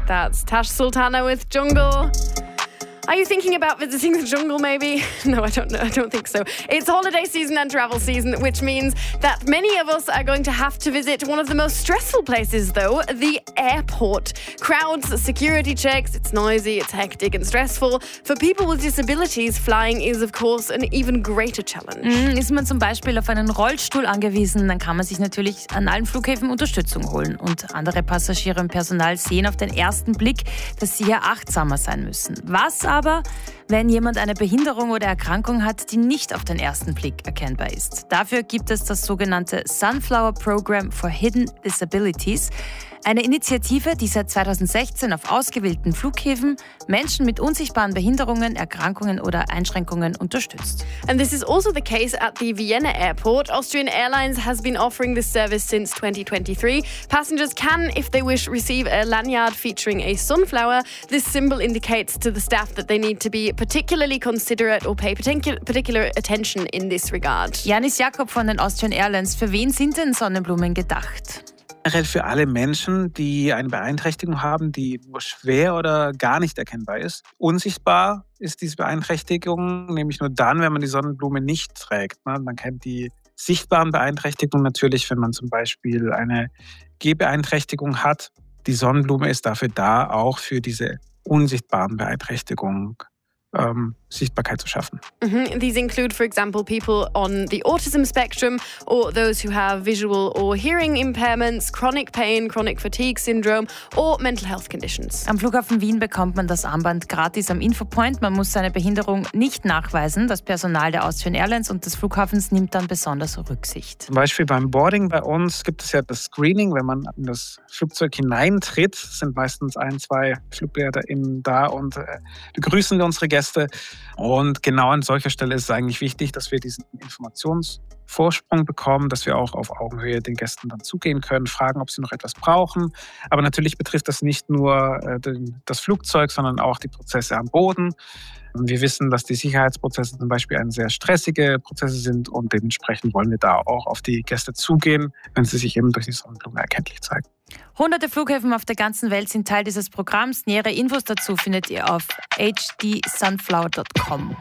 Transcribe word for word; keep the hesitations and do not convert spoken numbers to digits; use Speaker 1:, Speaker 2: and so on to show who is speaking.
Speaker 1: That's Tash Sultana with Jungle. Are you thinking about visiting the jungle maybe? No, I don't know. I don't think so. It's holiday season and travel season, which means that many of us are going to have to visit one of the most stressful places though, the airport. Crowds, security checks, it's noisy, it's hectic and stressful. For people with disabilities, flying is of course an even greater challenge.
Speaker 2: Mhm, ist man zum Beispiel auf einen Rollstuhl angewiesen, dann kann man sich natürlich an allen Flughäfen Unterstützung holen. Und andere Passagiere und Personal sehen auf den ersten Blick, dass sie hier achtsamer sein müssen. Was aber, wenn jemand eine Behinderung oder Erkrankung hat, die nicht auf den ersten Blick erkennbar ist? Dafür gibt es das sogenannte Sunflower Program for Hidden Disabilities. Eine Initiative, die seit zweitausendsechzehn auf ausgewählten Flughäfen Menschen mit unsichtbaren Behinderungen, Erkrankungen oder Einschränkungen unterstützt.
Speaker 1: And this is also the case at the Vienna airport. Austrian Airlines has been offering this service since twenty twenty-three. Passengers can, if they wish, receive a lanyard featuring a sunflower. This symbol indicates to the staff that they need to be particularly considerate or pay particular, particular attention in this regard.
Speaker 2: Janis Jakob von den Austrian Airlines. Für wen sind denn Sonnenblumen gedacht?
Speaker 3: Generell für alle Menschen, die eine Beeinträchtigung haben, die nur schwer oder gar nicht erkennbar ist. Unsichtbar ist diese Beeinträchtigung nämlich nur dann, wenn man die Sonnenblume nicht trägt. Man kennt die sichtbaren Beeinträchtigungen natürlich, wenn man zum Beispiel eine Gehbeeinträchtigung hat. Die Sonnenblume ist dafür da, auch für diese unsichtbaren Beeinträchtigungen Ähm, Sichtbarkeit zu schaffen.
Speaker 1: Mm-hmm. These include, for example, people on the autism spectrum or those who have visual or hearing impairments, chronic pain, chronic fatigue syndrome or mental health conditions.
Speaker 2: Am Flughafen Wien bekommt man das Armband gratis am Infopoint. Man muss seine Behinderung nicht nachweisen. Das Personal der Austrian Airlines und des Flughafens nimmt dann besonders Rücksicht.
Speaker 3: Zum Beispiel beim Boarding bei uns gibt es ja das Screening. Wenn man in das Flugzeug hineintritt, sind meistens ein, zwei FlugleiterInnen da und äh, begrüßen unsere Gäste. Und genau an solcher Stelle ist es eigentlich wichtig, dass wir diesen Informationsvorsprung bekommen, dass wir auch auf Augenhöhe den Gästen dann zugehen können, fragen, ob sie noch etwas brauchen. Aber natürlich betrifft das nicht nur äh, den, das Flugzeug, sondern auch die Prozesse am Boden. Wir wissen, dass die Sicherheitsprozesse zum Beispiel eine sehr stressige Prozesse sind und dementsprechend wollen wir da auch auf die Gäste zugehen, wenn sie sich eben durch die Sonnenblume erkenntlich zeigen.
Speaker 2: Hunderte Flughäfen auf der ganzen Welt sind Teil dieses Programms. Nähere Infos dazu findet ihr auf h d sunflower dot com.